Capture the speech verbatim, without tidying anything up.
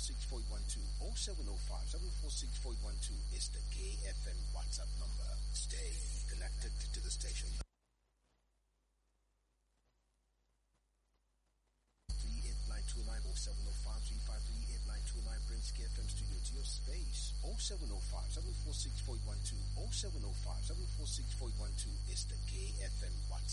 six four eight one two. oh seven oh five, seven four six four eight one two is the K F M WhatsApp number. Stay connected to the station. three eight nine two nine oh seven oh five three five three eight nine two nine brings K F M studio to your space. oh seven oh five, seven four six four eight one two. oh seven oh five, seven four six four eight one two is the K F M WhatsApp.